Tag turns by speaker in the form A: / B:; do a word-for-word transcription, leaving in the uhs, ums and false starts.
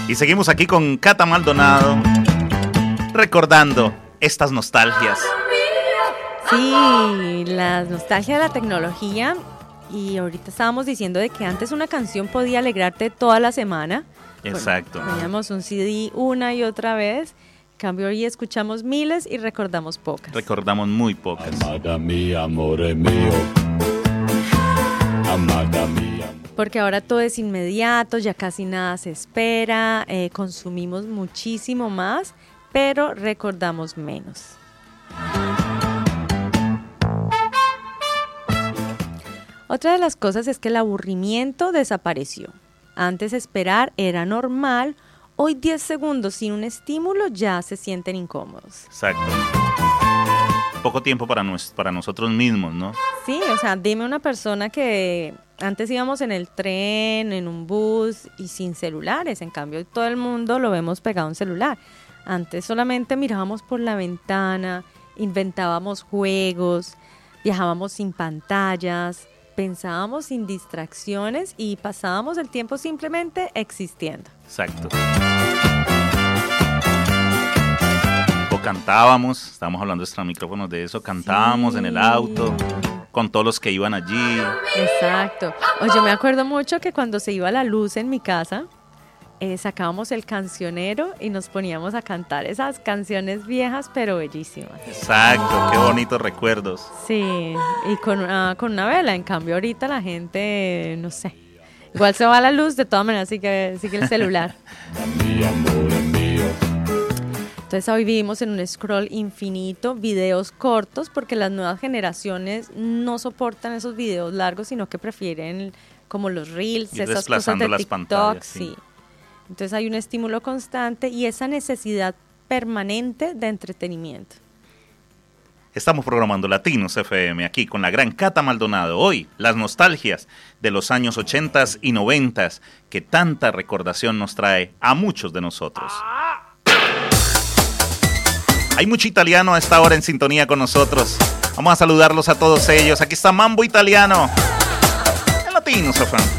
A: Y seguimos aquí con Cata Maldonado, recordando estas nostalgias.
B: Sí, la nostalgia de la tecnología. Y ahorita estábamos diciendo de que antes una canción podía alegrarte toda la semana.
A: Exacto.
B: Bueno, teníamos un C D una y otra vez. En cambio, hoy escuchamos miles y recordamos pocas.
A: Recordamos muy pocas.
C: Amada mía, amore mío. Amada mía.
B: Porque ahora todo es inmediato, ya casi nada se espera, eh, consumimos muchísimo más, pero recordamos menos. Otra de las cosas es que el aburrimiento desapareció. Antes esperar era normal, hoy diez segundos sin un estímulo ya se sienten incómodos.
A: Exacto. Poco tiempo para, nos, para nosotros mismos, ¿no?
B: Sí, o sea, dime una persona que antes íbamos en el tren, en un bus y sin celulares. En cambio, todo el mundo lo vemos pegado a un celular. Antes solamente mirábamos por la ventana, inventábamos juegos, viajábamos sin pantallas, pensábamos sin distracciones y pasábamos el tiempo simplemente existiendo.
A: Exacto. O cantábamos, estábamos hablando extra micrófonos de eso, cantábamos sí. en el auto, con todos los que iban allí.
B: Exacto. O yo me acuerdo mucho que cuando se iba la luz en mi casa, eh, sacábamos el cancionero y nos poníamos a cantar esas canciones viejas pero bellísimas.
A: Exacto, qué bonitos recuerdos.
B: Sí, y con una, con una vela. En cambio ahorita la gente, no sé, igual se va la luz, de todas maneras sigue, sigue el celular. Entonces hoy vivimos en un scroll infinito, videos cortos, porque las nuevas generaciones no soportan esos videos largos, sino que prefieren como los reels,
A: ir
B: esas cosas de
A: las
B: TikTok,
A: pantallas, sí.
B: sí. Entonces hay un estímulo constante y esa necesidad permanente de entretenimiento.
A: Estamos programando Latinos F M aquí con la gran Cata Maldonado. Hoy, las nostalgias de los años ochentas y noventas que tanta recordación nos trae a muchos de nosotros. Hay mucho italiano a esta hora en sintonía con nosotros. Vamos a saludarlos a todos ellos. Aquí está Mambo Italiano en Latinos F M.